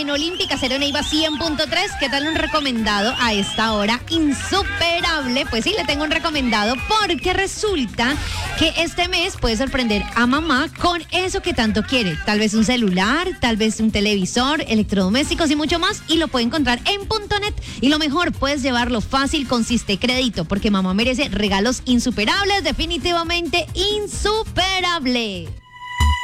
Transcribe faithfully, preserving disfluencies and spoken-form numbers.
en Olímpica, Cero Neiva cien punto tres. ¿Qué tal un recomendado a esta hora? Insuperable. Pues sí, le tengo un recomendado porque resulta que este mes puede sorprender a mamá con eso que tanto quiere. Tal vez un celular, tal vez un televisor, electrodomésticos y mucho más. Y lo puede encontrar en punto net. Y lo mejor, puedes llevarlo fácil con Siste Crédito, porque mamá merece regalos insuperables, definitivamente insuperable.